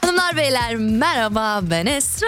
Hanımlar beyler merhaba, ben Esra.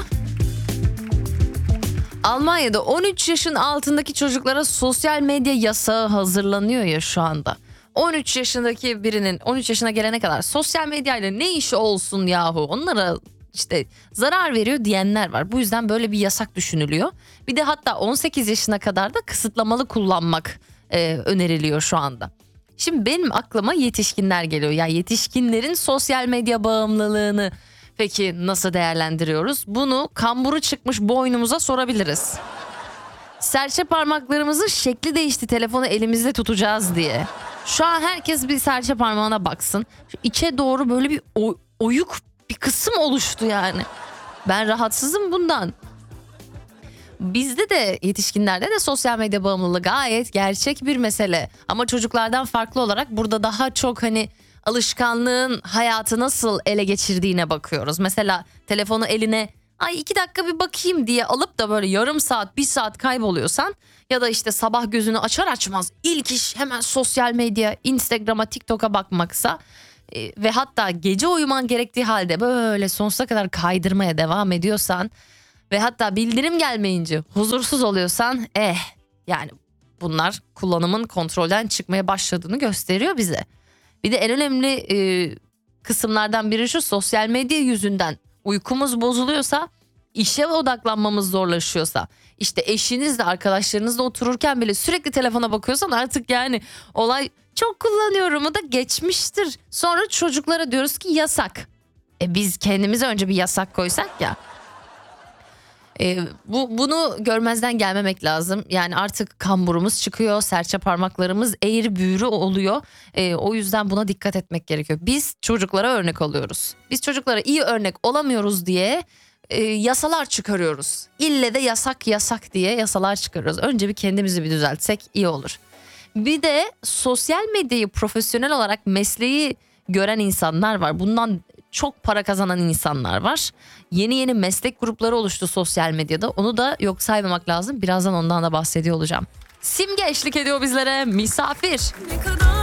Almanya'da 13 yaşın altındaki çocuklara sosyal medya yasağı hazırlanıyor ya şu anda. 13 yaşındaki birinin 13 yaşına gelene kadar sosyal medyayla ne işi olsun yahu, onlara işte zarar veriyor diyenler var. Bu yüzden böyle bir yasak düşünülüyor. Bir de hatta 18 yaşına kadar da kısıtlamalı kullanmak öneriliyor şu anda. Şimdi benim aklıma yetişkinler geliyor. Yani yetişkinlerin sosyal medya bağımlılığını peki nasıl değerlendiriyoruz? Bunu kamburu çıkmış boynumuza sorabiliriz. Serçe parmaklarımızın şekli değişti telefonu elimizde tutacağız diye. Şu an herkes bir serçe parmağına baksın. Şu içe doğru böyle bir oyuk bir kısım oluştu yani. Ben rahatsızım bundan. Bizde de yetişkinlerde de sosyal medya bağımlılığı gayet gerçek bir mesele. Ama çocuklardan farklı olarak burada daha çok hani alışkanlığın hayatı nasıl ele geçirdiğine bakıyoruz. Mesela telefonu eline 2 dakika bir bakayım diye alıp da böyle yarım saat 1 saat kayboluyorsan ya da işte sabah gözünü açar açmaz ilk iş hemen sosyal medya, Instagram'a, TikTok'a bakmaksa ve hatta gece uyuman gerektiği halde böyle sonsuza kadar kaydırmaya devam ediyorsan ve hatta bildirim gelmeyince huzursuz oluyorsan yani bunlar kullanımın kontrolden çıkmaya başladığını gösteriyor bize. Bir de en önemli kısımlardan biri şu: sosyal medya yüzünden uykumuz bozuluyorsa, işe odaklanmamız zorlaşıyorsa, işte eşinizle arkadaşlarınızla otururken bile sürekli telefona bakıyorsan artık yani olay çok kullanıyorumu da geçmiştir. Sonra çocuklara diyoruz ki yasak. Biz kendimize önce bir yasak koysak ya. Bunu görmezden gelmemek lazım. Yani artık kamburumuz çıkıyor, serçe parmaklarımız eğri büğrü oluyor. O yüzden buna dikkat etmek gerekiyor. Biz çocuklara örnek oluyoruz. Biz çocuklara iyi örnek olamıyoruz diye yasalar çıkarıyoruz. İlle de yasak diye yasalar çıkarıyoruz. Önce bir kendimizi bir düzeltsek iyi olur. Bir de sosyal medyayı profesyonel olarak mesleği gören insanlar var. Bundan çok para kazanan insanlar var. Yeni meslek grupları oluştu sosyal medyada. Onu da yok saymamak lazım. Birazdan ondan da bahsediyor olacağım. Simge eşlik ediyor bizlere. Misafir. Ne kadar